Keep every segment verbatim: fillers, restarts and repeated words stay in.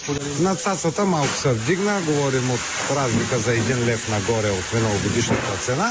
споделим? На цацата малко се вдигна, говорим от разлика за един лев нагоре от миналогодишната цена.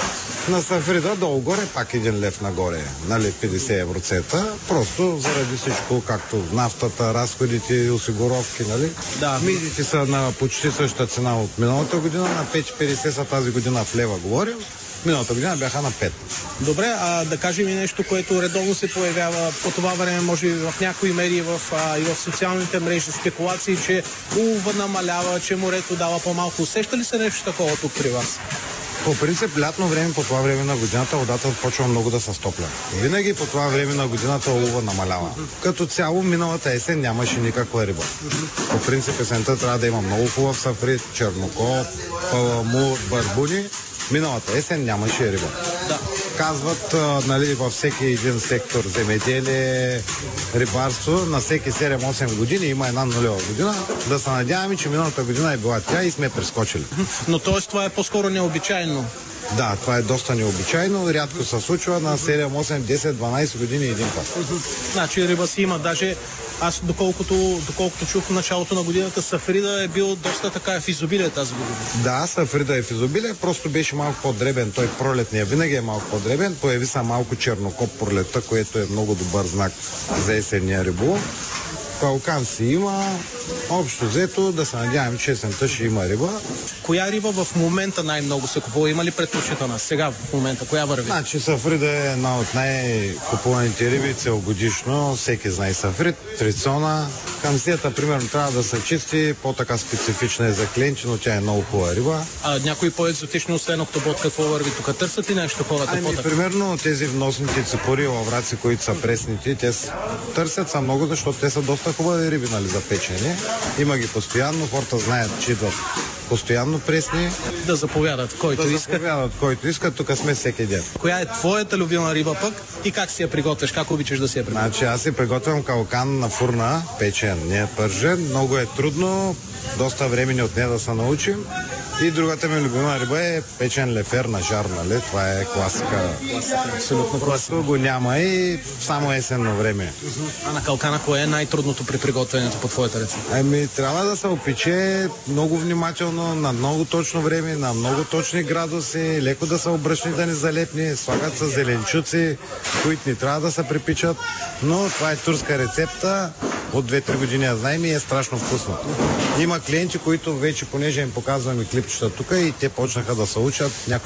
На Сафрида долу-горе пак един лев нагоре, нали, петдесет евроцента. Просто заради всичко, както нафтата, разходите, осигуровки, нали. Да. Мидите са на почти същата цена от миналата година, на пет петдесет са тази година в лева говорим. Миналата година бяха на пет. Добре, а да кажем и нещо, което редовно се появява по това време, може и в някои медии в, а, и в социалните мрежи, спекулации, че улова намалява, че морето дава по-малко. Усеща ли се нещо такова тук при вас? По принцип, лятно време, по това време на годината, водата почва много да се стопля. Винаги по това време на годината улова намалява. Като цяло, миналата есен нямаше никаква риба. По принцип, есента трябва да има много хубав сафрит, чернокоп, паламур, барбуни. Миналата есен нямаше риба. Да. Казват, а, нали, във всеки един сектор земеделие, рибарство, на всеки седем-осем години има една нулева година. Да се надяваме, че миналата година е била тя и сме прескочили. Но т.е. това е по-скоро необичайно. Да, това е доста необичайно. Рядко се случва на седем, осем, десет, дванайсет години един път. Значи риба си има. Даже аз, доколкото, доколкото чух в началото на годината, Сафрида е бил доста така в изобилие тази година. Да, Сафрида е в изобилие, просто беше малко по-дребен. Той пролетния винаги е малко по-дребен. Появи се малко чернокоп пролета, което е много добър знак за есенния риболов. Калкан си има. Общо взето да се надяваме, че есента ще има риба. Коя риба в момента най-много се купува? Има ли предпочитана? Сега в момента, коя върви? Значи Сафрида е една от най-купуваните риби целогодишно. Всеки знае Сафрид, трицона. Камсията, примерно, трябва да се чисти. По-така специфична е за кленчи, но тя е много хубава риба. А някои по-екзотични, освен октобот, какво върви тук? Търсят ли нещо хората? Ами, по-така? примерно, тези вносните ципори, лавраци, които са пресните, те с... търсят са много, защото те са доста хубави риби, нали, за печене. Има ги постоянно, хората знаят, че идват постоянно пресни. Да заповядат, който Да иска. заповядат, който иска, тук сме всеки ден. Коя е твоята любима риба пък и как си я приготвяш? Как обичаш да си я приготвяш? Значи аз си приготвям калкан на фурна, печен, не е пържен. Много е трудно, доста време ни отне да се научим. И другата ми любима риба е печен лефер на жар, нали? Това е класика. Абсолютно Просто го няма и само есенно време. А на калкана кое е най-трудното при приготвянето по твоята ръце? Ами трябва да се опече много внимателно, на много точно време, на много точни градуси, леко да се обръчни, да не залепни, слагат се зеленчуци, които не трябва да се припичат, но това е турска рецепта, от две-три години я знаем и е страшно вкусно. Има клиенти, които вече, понеже им показваме клипчета тук и те почнаха да се учат, някои